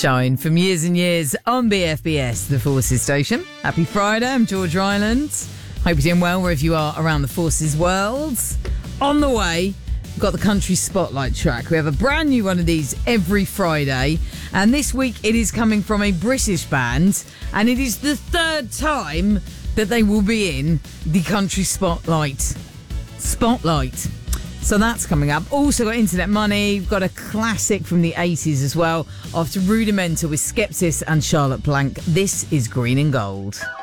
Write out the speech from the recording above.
Showing from years and years on BFBS, the Forces station. Happy Friday, I'm George Ryland. Hope you're doing well wherever you are around the Forces world. On the way, we've got the Country Spotlight track. We have a brand new one of these every Friday. And this week it is coming from a British band. And it is the third time that they will be in the Country Spotlight. So that's coming up. Also got Internet Money. We've got a classic from the 80s as well. After Rudimental with Skepsis and Charlotte Blanc. This is Green and Gold.